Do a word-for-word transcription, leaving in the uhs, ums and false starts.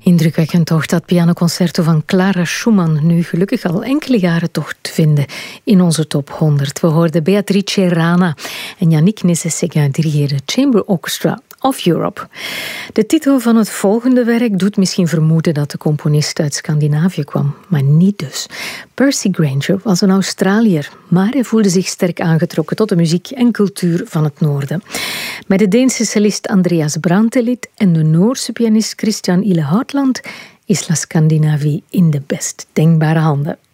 Indrukwekkend toch, dat pianoconcerto van Clara Schumann, nu gelukkig al enkele jaren toch te vinden in onze top honderd. We hoorden Beatrice Rana en Yannick Nézet-Séguin dirigeren Chamber Orchestra of Europe. De titel van het volgende werk doet misschien vermoeden dat de componist uit Scandinavië kwam, maar niet dus. Percy Grainger was een Australiër, maar hij voelde zich sterk aangetrokken tot de muziek en cultuur van het noorden. Met de Deense cellist Andreas Brantelid en de Noorse pianist Christian Ile Houtland is La Scandinavie in de best denkbare handen.